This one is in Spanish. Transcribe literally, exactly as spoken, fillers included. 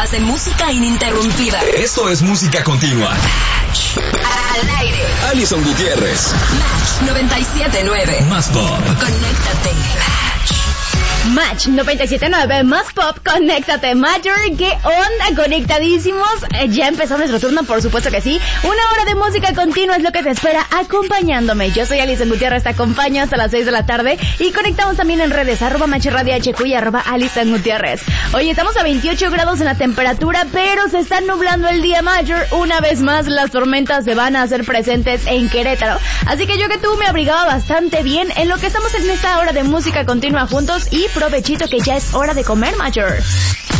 horas de música ininterrumpida. Esto es música continua. Al aire. Alison Gutiérrez. Match noventa y siete nueve. Más pop. Conéctate. Match noventa y siete nueve, más pop, conéctate. Major, ¿qué onda? Conectadísimos. Eh, ya empezó nuestro turno, por supuesto que sí. Una hora de música continua es lo que te espera acompañándome. Yo soy Alison Gutiérrez, te acompaño hasta las seis de la tarde. Y conectamos también en redes, arroba Match Radio H Q y arroba Alison Gutiérrez. Oye, estamos a veintiocho grados en la temperatura, pero se está nublando el día, Major. Una vez más, las tormentas se van a hacer presentes en Querétaro. Así que yo que tú me abrigaba bastante bien en lo que estamos en esta hora de música continua juntos. Y provechito que ya es hora de comer, Major.